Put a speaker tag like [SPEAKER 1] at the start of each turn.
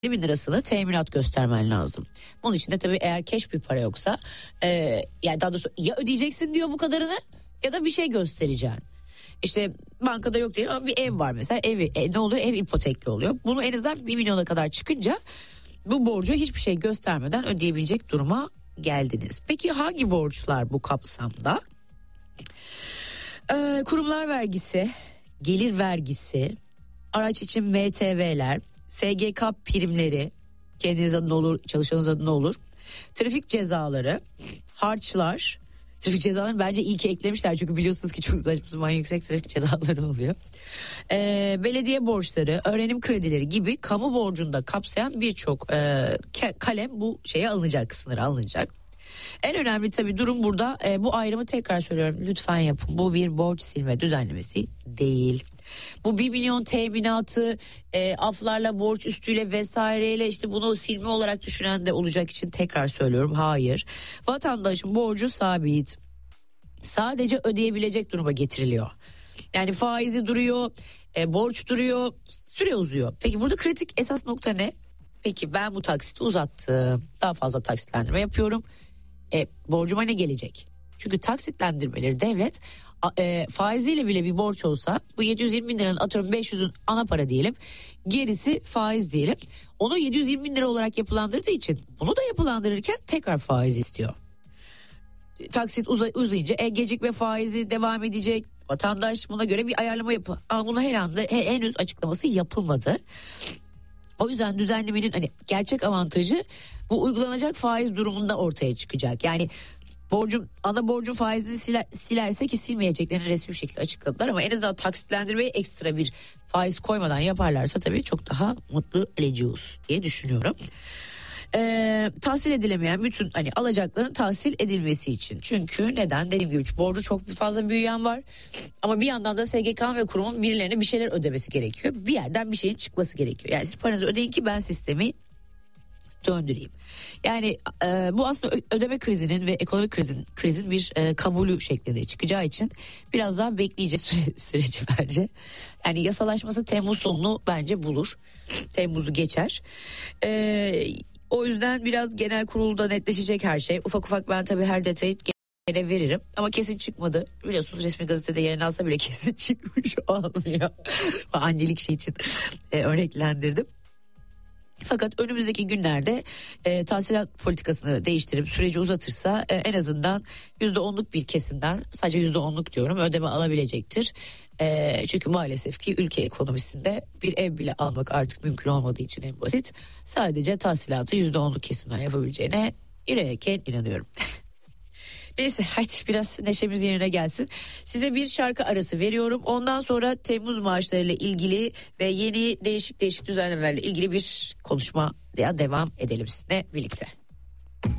[SPEAKER 1] bin lirasını teminat göstermen lazım. Bunun için de tabii eğer cash bir para yoksa yani daha doğrusu ya ödeyeceksin diyor bu kadarını ya da bir şey göstereceksin. İşte bankada yok değil ama bir ev var mesela, evi ne oluyor, ev ipotekli oluyor. Bunu en azından 1 milyona kadar çıkınca bu borcu hiçbir şey göstermeden ödeyebilecek duruma geldiniz. Peki hangi borçlar bu kapsamda? Kurumlar vergisi, gelir vergisi, araç için MTV'ler, SGK primleri, kendiniz adına olur, çalışanınız adına olur. Trafik cezaları, harçlar. Trafik cezalarını bence iyi ki eklemişler çünkü biliyorsunuz ki çok saçma sapan yüksek trafik cezaları oluyor. Belediye borçları, öğrenim kredileri gibi kamu borcunda kapsayan birçok kalem bu şeye alınacak, sınıra alınacak. En önemli tabii durum burada, bu ayrımı tekrar söylüyorum, lütfen yapın. Bu bir borç silme düzenlemesi değil. Bu 1 milyon teminatı aflarla, borç üstüyle vesaireyle işte bunu silme olarak düşünen de olacak için tekrar söylüyorum. Hayır. Vatandaşın borcu sabit. Sadece ödeyebilecek duruma getiriliyor. Yani faizi duruyor, borç duruyor, süre uzuyor. Peki burada kritik esas nokta ne? Peki ben bu taksiti uzattım. Daha fazla taksitlendirme yapıyorum. Borcuma ne gelecek? Çünkü taksitlendirmeleri devlet faiziyle bile bir borç olsa bu 720 bin liranın atıyorum 500'ün ana para diyelim, gerisi faiz diyelim, onu 720 bin lira olarak yapılandırdığı için bunu da yapılandırırken tekrar faiz istiyor. Taksit uzayınca gecikme faizi devam edecek, vatandaş buna göre bir ayarlama ama buna henüz açıklaması yapılmadı. O yüzden düzenlemenin hani gerçek avantajı bu uygulanacak faiz durumunda ortaya çıkacak. Yani ana borcun faizini silerse, ki silmeyeceklerini resmi bir şekilde açıkladılar, ama en azından taksitlendirmeye ekstra bir faiz koymadan yaparlarsa tabii çok daha mutlu olacağız diye düşünüyorum. Tahsil edilemeyen bütün hani alacakların tahsil edilmesi için. Çünkü neden? Dediğim gibi borcu çok fazla büyüyen var. Ama bir yandan da SGK ve kurumun birilerine bir şeyler ödemesi gerekiyor. Bir yerden bir şeyin çıkması gerekiyor. Yani siz paranızı ödeyin ki ben sistemi döndüreyim. Yani bu aslında ödeme krizinin ve ekonomik krizin bir kabulü şeklinde çıkacağı için biraz daha bekleyeceğiz süreci bence. Yani yasalaşması Temmuz sonunu bence bulur. Temmuz'u geçer. O yüzden biraz genel kurulda netleşecek her şey. Ufak ufak ben tabii her detayı gene veririm. Ama kesin çıkmadı. Biliyorsunuz resmi gazetede yayınlansa bile kesin çıkmış olmuyor. Annelik şey için örneklendirdim. Fakat önümüzdeki günlerde tahsilat politikasını değiştirip süreci uzatırsa en azından %10'luk bir kesimden, sadece %10'luk diyorum, ödeme alabilecektir. Çünkü maalesef ki ülke ekonomisinde bir ev bile almak artık mümkün olmadığı için en basit. Sadece tahsilatı %10'luk kesimden yapabileceğine yürekten inanıyorum. Neyse hadi biraz neşemiz yerine gelsin. Size bir şarkı arası veriyorum. Ondan sonra Temmuz maaşlarıyla ilgili ve yeni değişik düzenlemelerle ilgili bir konuşmaya devam edelim sizinle birlikte.